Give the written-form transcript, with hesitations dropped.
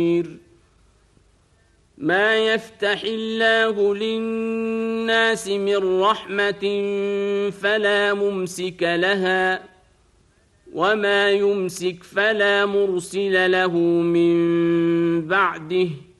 ما يفتح الله للناس من رحمة فلا ممسك لها وما يمسك فلا مرسل له من بعده